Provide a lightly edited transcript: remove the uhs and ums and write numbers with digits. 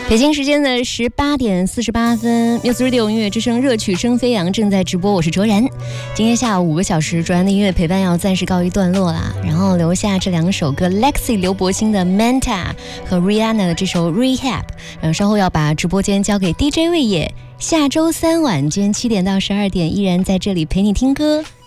北京时间的18:48 ，News Radio 音乐之声热曲声飞扬正在直播，我是卓然。今天下午5个小时，卓然的音乐陪伴要暂时告一段落啦，然后留下这2首歌 ，Lexi 刘柏辛的 Manta 和 Rihanna 的这首 Rehab。稍后要把直播间交给 DJ 魏野，下周3晚间7点到12点依然在这里陪你听歌。